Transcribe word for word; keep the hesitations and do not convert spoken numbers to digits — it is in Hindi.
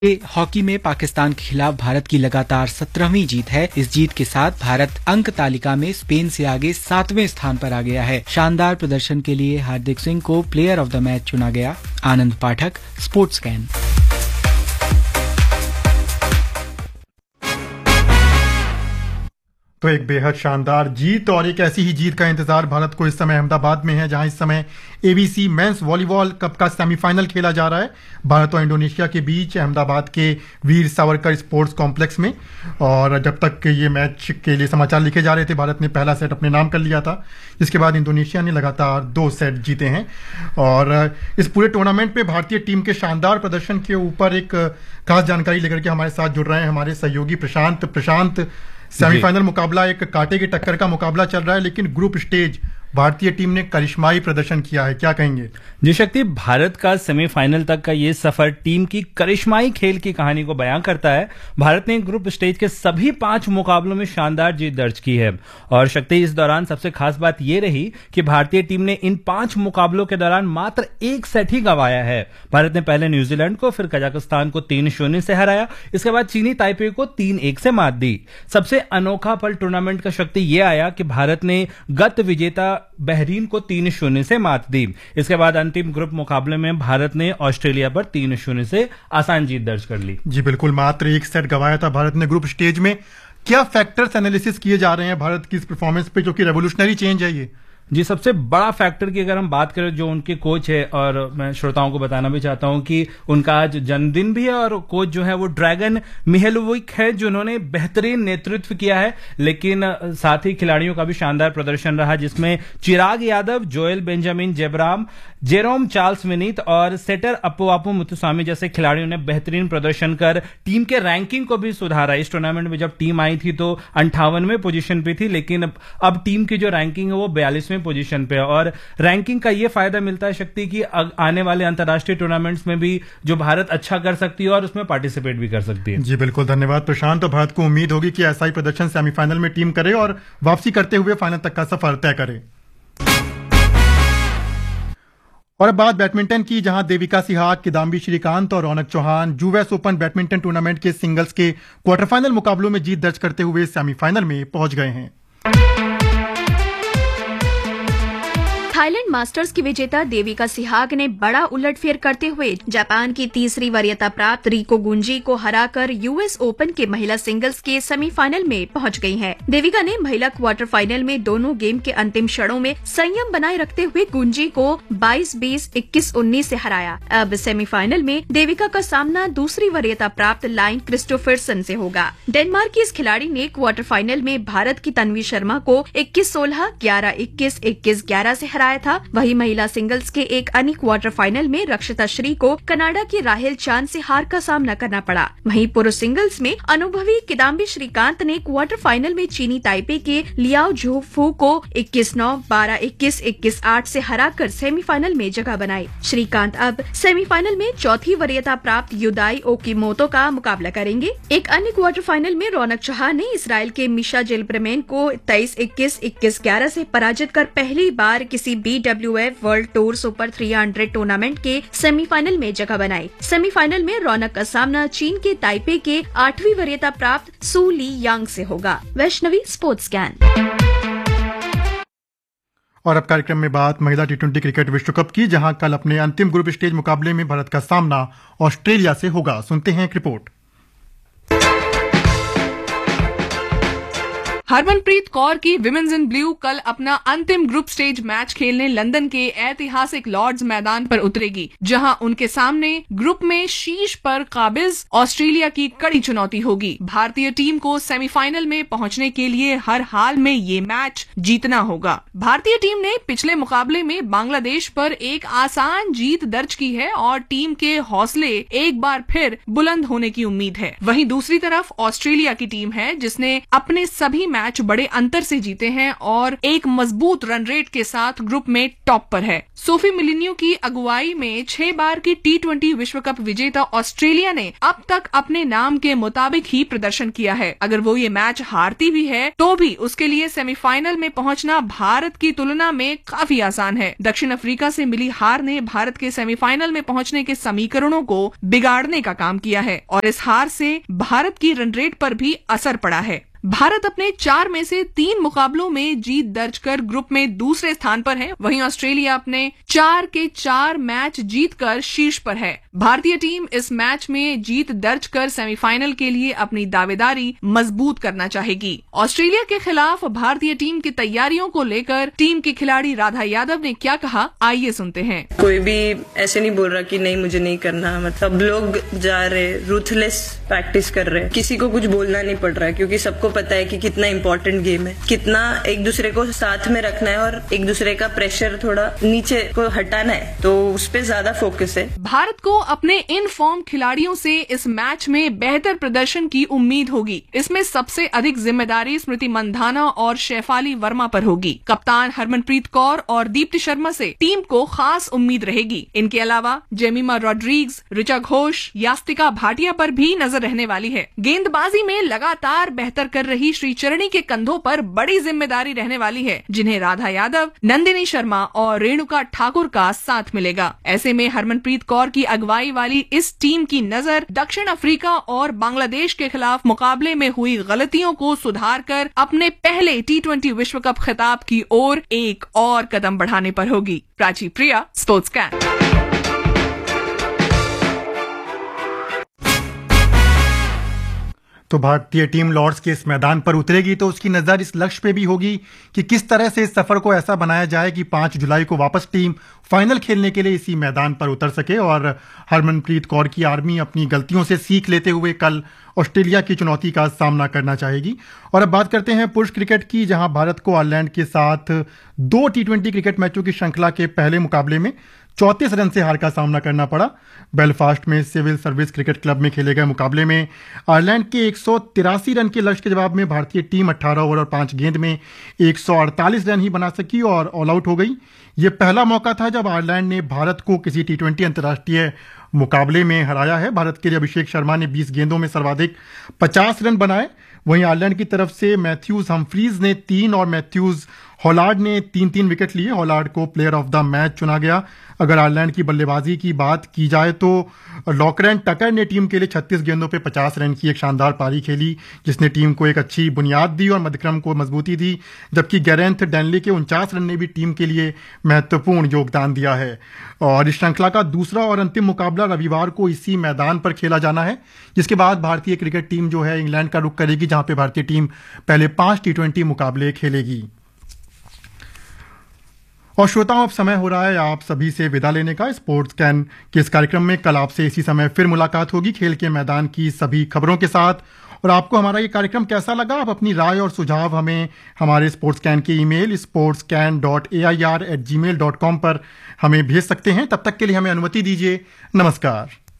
हॉकी में पाकिस्तान के खिलाफ भारत की लगातार सत्रहवीं जीत है। इस जीत के साथ भारत अंक तालिका में स्पेन से आगे सातवें स्थान पर आ गया है। शानदार प्रदर्शन के लिए हार्दिक सिंह को प्लेयर ऑफ द मैच चुना गया। आनंद पाठक, स्पोर्ट्स कैन। तो एक बेहद शानदार जीत और एक ऐसी ही जीत का इंतजार भारत को इस समय अहमदाबाद में है, जहां इस समय एबीसी मेंस वॉलीबॉल कप का सेमीफाइनल खेला जा रहा है भारत और इंडोनेशिया के बीच अहमदाबाद के वीर सावरकर स्पोर्ट्स कॉम्प्लेक्स में। और जब तक ये मैच के लिए समाचार लिखे जा रहे थे, भारत ने पहला सेट अपने नाम कर लिया था, जिसके बाद इंडोनेशिया ने लगातार दो सेट जीते हैं। और इस पूरे टूर्नामेंट पे भारतीय टीम के शानदार प्रदर्शन के ऊपर एक खास जानकारी लेकर के हमारे साथ जुड़ रहे हैं हमारे सहयोगी प्रशांत। प्रशांत, सेमीफाइनल मुकाबला एक कांटे की टक्कर का मुकाबला चल रहा है, लेकिन ग्रुप स्टेज भारतीय टीम ने करिश्माई प्रदर्शन किया है, क्या कहेंगे? जी शक्ति, भारत का सेमीफाइनल तक का ये सफर टीम की करिश्माई खेल की कहानी को बयां करता है। भारत ने ग्रुप स्टेज के सभी पांच मुकाबलों में शानदार जीत दर्ज की है। और शक्ति, इस दौरान सबसे खास बात यह रही कि भारतीय टीम ने इन पांच मुकाबलों के दौरान मात्र एक सेट ही गंवाया है। भारत ने पहले न्यूजीलैंड को, फिर कजाकिस्तान को तीन शून्य से हराया। इसके बाद चीनी ताइपे को तीन एक से मात दी। सबसे अनोखा पल टूर्नामेंट का शक्ति यह आया कि भारत ने गत विजेता बहरीन को तीन शून्य से मात दी। इसके बाद अंतिम ग्रुप मुकाबले में भारत ने ऑस्ट्रेलिया पर तीन शून्य से आसान जीत दर्ज कर ली। जी बिल्कुल, मात्र एक सेट गंवाया था भारत ने ग्रुप स्टेज में। क्या फैक्टर्स एनालिसिस किए जा रहे हैं भारत की इस परफॉर्मेंस पे, जो कि रेवोल्यूशनरी चेंज है ये? जी, सबसे बड़ा फैक्टर की अगर हम बात करें, जो उनके कोच है, और मैं श्रोताओं को बताना भी चाहता हूं कि उनका आज जन्मदिन भी है, और कोच जो है वो ड्रैगन मिहेलोविक है, जिन्होंने बेहतरीन नेतृत्व किया है। लेकिन साथ ही खिलाड़ियों का भी शानदार प्रदर्शन रहा, जिसमें चिराग Yadav, Joel Benjamin जेबराम, Jerome Charles Vineet और सेटर अपुआपु मुथुसामी जैसे खिलाड़ियों ने बेहतरीन प्रदर्शन कर टीम के रैंकिंग को भी सुधारा। इस टूर्नामेंट में जब टीम आई थी तो अंठावनवें पोजीशन पे थी, लेकिन अब टीम की जो रैंकिंग है वो बयालीसवें पोजीशन पे है। और रैंकिंग का ये फायदा मिलता है शक्ति की आने वाले अंतर्राष्ट्रीय टूर्नामेंट्स में भी जो भारत अच्छा कर सकती है और उसमें पार्टिसिपेट भी कर सकती है। जी बिल्कुल, धन्यवाद प्रशांत। तो भारत को उम्मीद होगी कि ऐसा ही प्रदर्शन सेमीफाइनल में टीम करे और वापसी करते हुए फाइनल तक का सफर तय करे। और अब बात बैडमिंटन की, जहां देविका सिहाग, किदाम्बी श्रीकांत और रौनक Chauhan US open badminton tournament के सिंगल्स के क्वार्टर फाइनल मुकाबलों में जीत दर्ज करते हुए सेमीफाइनल में पहुंच गए हैं। थाईलैंड मास्टर्स की विजेता देविका सिहाग ने बड़ा उलटफेर करते हुए जापान की तीसरी वरीयता प्राप्त रिको गुंजी को हराकर यूएस ओपन के महिला सिंगल्स के सेमीफाइनल में पहुंच गई हैं। देविका ने महिला क्वार्टर फाइनल में दोनों गेम के अंतिम क्षणों में संयम बनाए रखते हुए गुंजी को बाईस बीस, इक्कीस उन्नीस से हराया। अब सेमीफाइनल में देविका का सामना दूसरी वरीयता प्राप्त लाइन क्रिस्टोफरसन से होगा। डेनमार्क की इस खिलाड़ी ने क्वार्टर फाइनल में भारत की तन्वी शर्मा को इक्कीस सोलह, ग्यारह इक्कीस, इक्कीस ग्यारह से हराया था। वही महिला सिंगल्स के एक अन्य क्वार्टर फाइनल में रक्षिता श्री को कनाडा की राहेल चांद से हार का सामना करना पड़ा। वहीं पुरुष सिंगल्स में अनुभवी किदाम्बी श्रीकांत ने क्वार्टर फाइनल में चीनी ताइपे के लियाओ झूफू को इक्कीस नौ, बारह इक्कीस, इक्कीस आठ से हराकर सेमीफाइनल में जगह बनाई। श्रीकांत अब सेमीफाइनल में चौथी वरीयता प्राप्त युदाई ओकीमोतो का मुकाबला करेंगे। एक अन्य क्वार्टर फाइनल में रौनक चौहान ने इसराइल के मिशा जिल्ब्रेमेन को तेईस इक्कीस, इक्कीस ग्यारह से पराजित कर पहली बार किसी B W F world tour super तीन सौ टूर्नामेंट के सेमीफाइनल में जगह बनाई। सेमीफाइनल में रौनक का सामना चीन के ताइपे के आठवीं वरीयता प्राप्त सू ली यांग से होगा। Vaishnavi, sports can. और अब कार्यक्रम में बात महिला टी ट्वेंटी क्रिकेट विश्व कप की, जहां कल अपने अंतिम ग्रुप स्टेज मुकाबले में भारत का सामना ऑस्ट्रेलिया से होगा। सुनते हैं एक रिपोर्ट। हरमनप्रीत कौर की विमेन्स इन ब्लू कल अपना अंतिम ग्रुप स्टेज मैच खेलने लंदन के ऐतिहासिक लॉर्ड्स मैदान पर उतरेगी, जहां उनके सामने ग्रुप में शीर्ष पर काबिज ऑस्ट्रेलिया की कड़ी चुनौती होगी। भारतीय टीम को सेमीफाइनल में पहुंचने के लिए हर हाल में ये मैच जीतना होगा। भारतीय टीम ने पिछले मुकाबले में बांग्लादेश पर एक आसान जीत दर्ज की है और टीम के हौसले एक बार फिर बुलंद होने की उम्मीद है। वहीं दूसरी तरफ ऑस्ट्रेलिया की टीम है, जिसने अपने सभी मैच बड़े अंतर से जीते हैं और एक मजबूत रन रेट के साथ ग्रुप में टॉप पर है। सोफी मिलिन्यू की अगुवाई में छह बार की टी ट्वेंटी विश्व कप विजेता ऑस्ट्रेलिया ने अब तक अपने नाम के मुताबिक ही प्रदर्शन किया है। अगर वो ये मैच हारती भी है तो भी उसके लिए सेमीफाइनल में पहुंचना भारत की तुलना में काफी आसान है। दक्षिण अफ्रीका से मिली हार ने भारत के सेमीफाइनल में पहुंचने के समीकरणों को बिगाड़ने का काम किया है और इस हार से भारत की रन रेट पर भी असर पड़ा है। भारत अपने चार में से तीन मुकाबलों में जीत दर्ज कर ग्रुप में दूसरे स्थान पर है। वहीं ऑस्ट्रेलिया अपने चार के चार मैच जीतकर शीर्ष पर है। भारतीय टीम इस मैच में जीत दर्ज कर सेमीफाइनल के लिए अपनी दावेदारी मजबूत करना चाहेगी। ऑस्ट्रेलिया के खिलाफ भारतीय टीम की तैयारियों को लेकर टीम की खिलाड़ी राधा यादव ने क्या कहा, आइए सुनते हैं। कोई भी ऐसे नहीं बोल रहा कि नहीं मुझे नहीं करना, मतलब लोग जा रहे रूथलेस प्रैक्टिस कर रहे, किसी को कुछ बोलना नहीं पड़ रहा है क्योंकि सबको पता है कि कितना इम्पोर्टेंट गेम है, कितना एक दूसरे को साथ में रखना है और एक दूसरे का प्रेशर थोड़ा नीचे को हटाना है, तो उस पे ज्यादा फोकस है। भारत को अपने इन फॉर्म खिलाड़ियों से इस मैच में बेहतर प्रदर्शन की उम्मीद होगी। इसमें सबसे अधिक जिम्मेदारी स्मृति मंधाना और शेफाली वर्मा पर होगी। कप्तान हरमनप्रीत कौर और दीप्ति शर्मा से टीम को खास उम्मीद रहेगी। इनके अलावा जेमिमा रॉड्रिग्स, ऋचा घोष, यास्तिका भाटिया पर भी नजर रहने वाली है। गेंदबाजी में लगातार बेहतर कर रही श्रीचरणी के कंधों पर बड़ी जिम्मेदारी रहने वाली है, जिन्हें राधा यादव, नंदिनी शर्मा और रेणुका ठाकुर का साथ मिलेगा। ऐसे में हरमनप्रीत कौर की अगुवाई वाली इस टीम की नजर दक्षिण अफ्रीका और बांग्लादेश के खिलाफ मुकाबले में हुई गलतियों को सुधार कर अपने पहले टी ट्वेंटी विश्व कप खिताब की ओर एक और कदम बढ़ाने पर होगी। प्राची प्रिया, स्पोर्ट्स कैन। तो भारतीय टीम लॉर्ड्स के इस मैदान पर उतरेगी तो उसकी नज़र इस लक्ष्य पे भी होगी कि किस तरह से इस सफर को ऐसा बनाया जाए कि पाँच जुलाई को वापस टीम फाइनल खेलने के लिए इसी मैदान पर उतर सके और हरमनप्रीत कौर की आर्मी अपनी गलतियों से सीख लेते हुए कल ऑस्ट्रेलिया की चुनौती का सामना करना चाहेगी। और अब बात करते हैं पुरुष क्रिकेट की, जहां भारत को आयरलैंड के साथ दो टी ट्वेंटी क्रिकेट मैचों की श्रृंखला के पहले मुकाबले में चौंतीस रन से हार का सामना करना पड़ा। बेलफास्ट में सिविल सर्विस क्रिकेट क्लब में खेले गए मुकाबले में आयरलैंड के एक सौ तिरासी रन के लक्ष्य के जवाब में भारतीय टीम अठारह ओवर और पांच गेंद में एक सौ अड़तालीस रन ही बना सकी और ऑल आउट हो गई। ये पहला मौका था जब आयरलैंड ने भारत को किसी टी ट्वेंटी अंतर्राष्ट्रीय मुकाबले में हराया है। भारत के लिए अभिषेक शर्मा ने बीस गेंदों में सर्वाधिक पचास रन बनाए। वहीं आयरलैंड की तरफ से मैथ्यूज हम्फ्रीज ने तीन और मैथ्यूज हॉलार्ड ने तीन तीन विकेट लिए। हॉलार्ड को प्लेयर ऑफ द मैच चुना गया। अगर आयरलैंड की बल्लेबाजी की बात की जाए तो लॉकरैन टकर ने टीम के लिए छत्तीस गेंदों पे पचास रन की एक शानदार पारी खेली, जिसने टीम को एक अच्छी बुनियाद दी और मध्यक्रम को मजबूती दी, जबकि गैरेंथ डैनले के उनचास रन ने भी टीम के लिए महत्वपूर्ण योगदान दिया है। और इस श्रृंखला का दूसरा और अंतिम मुकाबला रविवार को इसी मैदान पर खेला जाना है, जिसके बाद भारतीय क्रिकेट टीम जो है इंग्लैंड का रुख करेगी, जहां पे भारतीय टीम पहले पांच टी ट्वेंटी मुकाबले खेलेगी। और श्रोताओं, अब समय हो रहा है आप सभी से विदा लेने का। स्पोर्ट्स कैन के इस कार्यक्रम में कल आपसे इसी समय फिर मुलाकात होगी खेल के मैदान की सभी खबरों के साथ। और आपको हमारा ये कार्यक्रम कैसा लगा, आप अपनी राय और सुझाव हमें हमारे स्पोर्ट्स कैन के email sports can dot A I R eight ji mail dot com पर हमें भेज सकते हैं। तब तक के लिए हमें अनुमति दीजिए। नमस्कार।